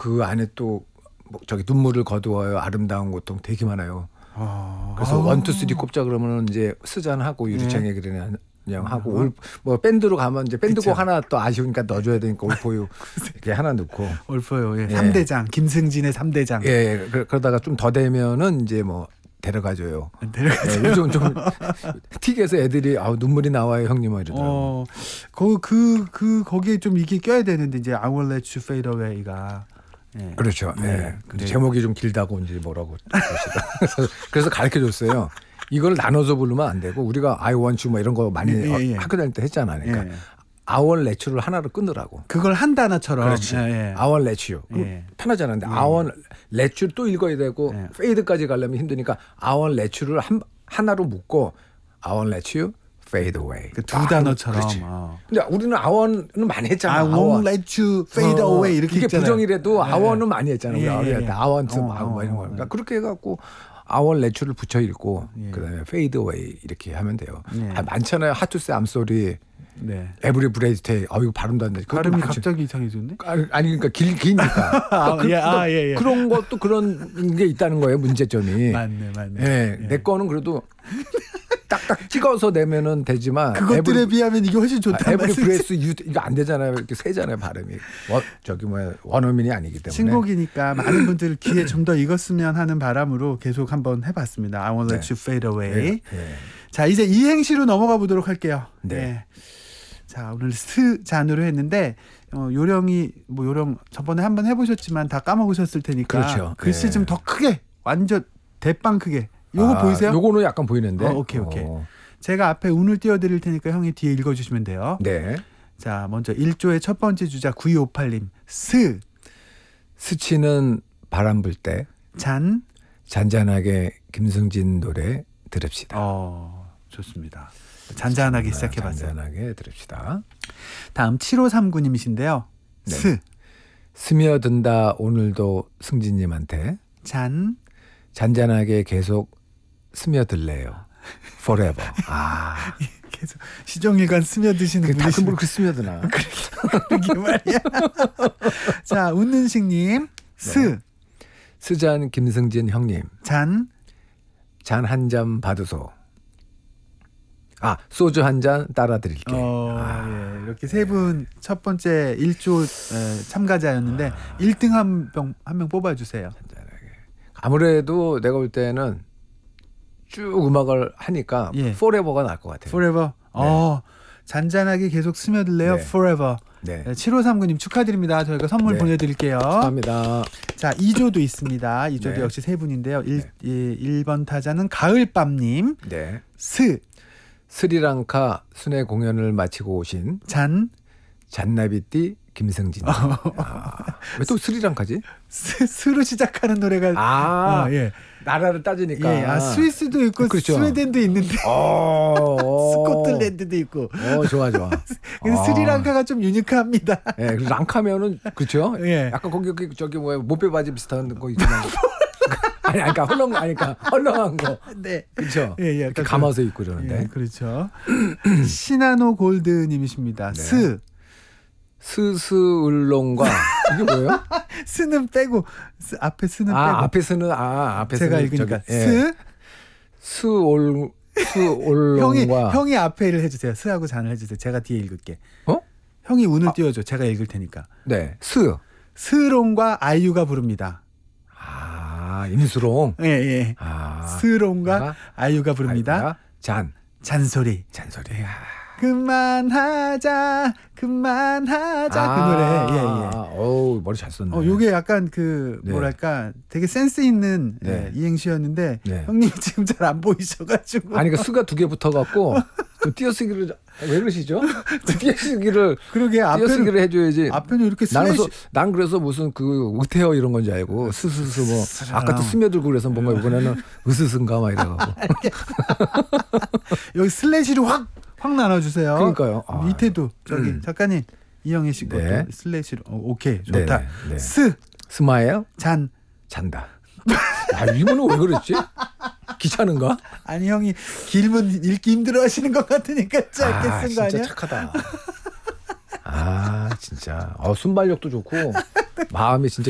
그 안에 또 뭐 저기 눈물을 거두어요. 아름다운 고통 되게 많아요. 그래서 1, 2, 3 꼽자 그러면은 이제 스잔하고 유리창에 그냥 하고 뭐 밴드로 가면 이제 밴드곡 하나 또 아쉬우니까 넣어줘야 되니까 올포유 이렇게 하나 넣고 올포유 3대장 김승진의 3대장 그러다가 좀 더 되면은 이제 뭐 데려가줘요. 데려가줘요. 좀 틱에서 애들이 눈물이 나와요 형님 이러더라고. 거기에 좀 이게 껴야 되는데 이제 I Won't Let You Fade Away가 그렇죠. 근데 제목이 좀 길다고 이제 뭐라고 그래서 가르쳐줬어요. 이걸 나눠서 부르면 안 되고 우리가 I want you 뭐 이런 거 많이 학교 다닐 때 했잖아. 그러니까 I want let you를 하나로 끊으라고. 그걸 한 단어처럼. 그렇지. I want let you. 편하잖아. 근데 I want let you 또 읽어야 되고 fade까지 가려면 힘드니까 I want let you를 하나로 묶고 I want let you fade away. 그 두 단어처럼. 근데 우리는 I want는 많이 했잖아. I won't let you fade away 이렇게 이게 있잖아요. 부정이라도 I want는 많이 했잖아. I want 뭐 이런 거. 그러니까 그렇게 해갖고 I want let you를 붙여 읽고 그다음에 fade away 이렇게 하면 돼요. 많잖아요. Hard to say I'm sorry. Every breath take. 이거 발음도 안 돼. 발음이 갑자기 이상해졌네. 아니 그러니까 기니까. 그런 것도 그런 게 있다는 거예요. 문제점이. 맞네. 내 거는 그래도 딱딱 찍어서 내면은 되지만 그것들에 비하면 이게 훨씬 좋다. Every breath 이거 안 되잖아요. 이렇게 세잖아요 발음이. 저기 원어민이 아니기 때문에. 신곡이니까 많은 분들 귀에 좀 더 익었으면 하는 바람으로 계속 한번 해봤습니다. I won't let you fade away. 자 이제 이행시로 넘어가 보도록 할게요. 자 오늘 스잔으로 했는데 요령 저번에 한번 해보셨지만 다 까먹으셨을 테니까 그렇죠. 글씨 좀 더 크게 완전 대빵 크게 요거 보이세요? 요거는 약간 보이는데. 오케이. 제가 앞에 운을 띄워드릴 테니까 형이 뒤에 읽어주시면 돼요. 자 먼저 1조의 첫 번째 주자 9258님 스치는 바람 불 때 잔잔하게 김승진 노래 들읍시다. 좋습니다. 잔잔하게 시작해봤어요. 잔잔하게 들읍시다. 다음 7539님이신데요. 스며든다 오늘도 승진님한테 잔잔하게 계속 스며들래요. Forever. 계속 시종일관 스며드시는 분이 가끔 그렇게 스며드나. 그러게 말이야. 자 웃는식님 스잔 김승진 형님 잔 한 잔 받으소. 소주 한 잔 따라 드릴게. 이렇게 세 분 첫 번째 1조 참가자였는데 1등 한 명 뽑아주세요. 아무래도 내가 볼 때는 쭉 음악을 하니까 Forever가 나을 것 같아요. Forever. 잔잔하게 계속 스며들래요. Forever. 7539님 축하드립니다. 저희가 선물 보내드릴게요. 감사합니다. 자 2조도 있습니다. 2조도 역시 세 분인데요. 1번 타자는 가을밤님. 스리랑카 순회 공연을 마치고 오신 잔나비띠 김승진. 왜 또 스리랑카지? 스로 시작하는 노래가 나라를 따지니까. 스위스도 있고 그렇죠. 스웨덴도 있는데 스코틀랜드도 있고. 좋아. 근데 스리랑카가 좀 유니크합니다. 랑카면은 그렇죠. 약간 거기 저기 못배바지 비슷한 거 있잖아요. 그러니까 헐렁한 거. 그렇죠. 이렇게 감아서 입고 그러는데. 그렇죠. 시나노 골드님이십니다. 스울롱과 이게 뭐예요? 스는 빼고 앞에 스는 빼고. 앞에 스는 앞에 제가 읽으니까 스올롱과 형이 앞에를 해주세요. 스하고 잔을 해주세요. 제가 뒤에 읽을게. 형이 운을 띄워줘. 제가 읽을 테니까. 스롱과 아이유가 부릅니다. 임수롱. 스롱과 아이유가 부릅니다. 잔소리. 그만하자 그 노래. 머리 잘 썼네. 요게 약간 뭐랄까 되게 센스 있는 이행시였는데 형님 지금 잘 안 보이셔가지고. 그러니까 수가 두 개 붙어갖고 띄어쓰기를 왜 그러시죠? 띄어쓰기를 띄어쓰기를 해줘야지. 앞에는 이렇게 난 그래서 무슨 의태어 이런 건지 알고 스스스 뭐 아까 또 스며들고 그래서 뭔가 이번에는 으스스인가 막 이래가지고. 여기 슬래시로 확 나눠주세요. 그러니까요. 밑에도 저기 작가님 이영애 씨 것도 슬래시로. 오케이 좋다. 스마일 잔다. 이분은 왜 그랬지? 귀찮은가? 아니 형이 길문 읽기 힘들어하시는 것 같으니까 짧게 쓴 거 아니야? 진짜 착하다. 진짜 순발력도 좋고 마음이 진짜